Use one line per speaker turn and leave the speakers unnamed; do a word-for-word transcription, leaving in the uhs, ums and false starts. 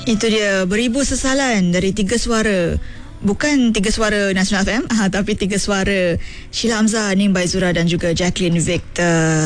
Itu dia, beribu sesalan dari tiga suara. Bukan tiga suara Nasional F M, ah, tapi tiga suara Sheila Hamzah, Nim Baizura dan juga Jacqueline Victor.